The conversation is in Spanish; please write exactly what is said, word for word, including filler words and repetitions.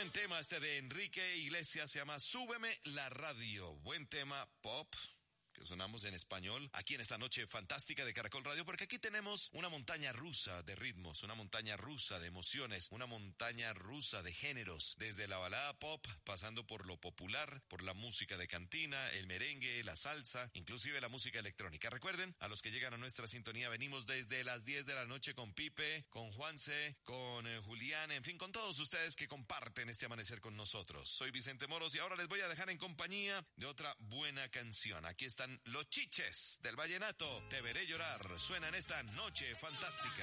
buen tema este de Enrique Iglesias, se llama Súbeme la radio. Buen tema pop que sonamos en español aquí en esta noche fantástica de Caracol Radio, porque aquí tenemos una montaña rusa de ritmos, una montaña rusa de emociones, una montaña rusa de géneros, desde la balada pop, pasando por lo popular, por la música de cantina, el merengue, la salsa, inclusive la música electrónica. Recuerden, a los que llegan a nuestra sintonía, venimos desde las diez de la noche con Pipe, con Juanse, con eh, Julián, en fin, con todos ustedes que comparten este amanecer con nosotros. Soy Vicente Moros y ahora les voy a dejar en compañía de otra buena canción. Aquí está Los Chiches del Vallenato, Te veré llorar, suena en esta noche fantástica.